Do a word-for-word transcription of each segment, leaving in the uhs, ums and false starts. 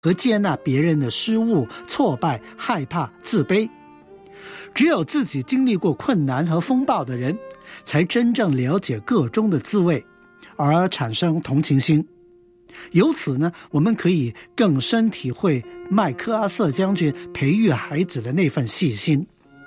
和接纳别人的失误、挫败、害怕、自卑。只有自己经历过困难和风暴的人，才真正了解个中的滋味，而产生同情心。由此呢，我们可以更深体会麦克阿瑟将军培育孩子的那份细心。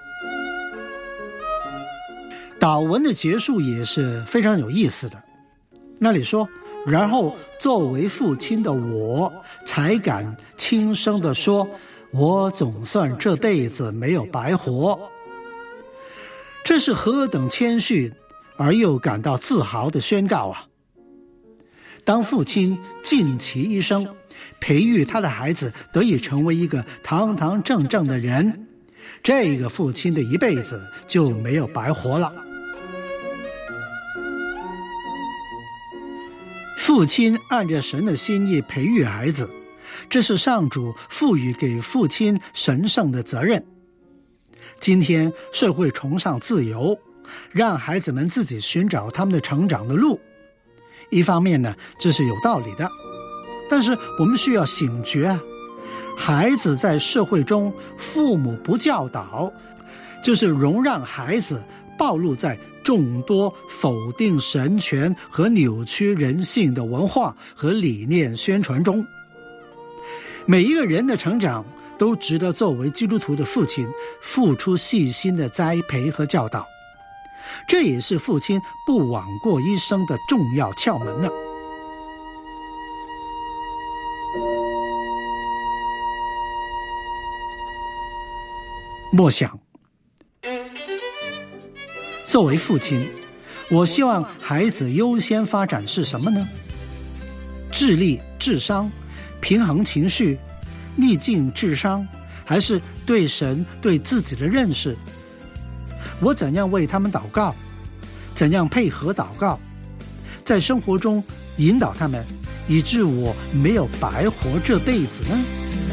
祷文的结束也是非常有意思的，那里说，然后作为父亲的我才敢轻声地说，我总算这辈子没有白活。这是何等谦逊而又感到自豪的宣告啊！当父亲尽其一生培育他的孩子得以成为一个堂堂正正的人，这个父亲的一辈子就没有白活了。父亲按着神的心意培育孩子，这是上主赋予给父亲神圣的责任。今天社会崇尚自由，让孩子们自己寻找他们的成长的路。一方面呢，这是有道理的，但是我们需要醒觉啊，孩子在社会中，父母不教导，就是容让孩子暴露在众多否定神权和扭曲人性的文化和理念宣传中。每一个人的成长都值得作为基督徒的父亲付出细心的栽培和教导，这也是父亲不枉过一生的重要窍门呢。默想，作为父亲，我希望孩子优先发展是什么呢？智力、智商、平衡情绪、逆境智商，还是对神、对自己的认识？我怎样为他们祷告？怎样配合祷告？在生活中引导他们，以致我没有白活这辈子呢？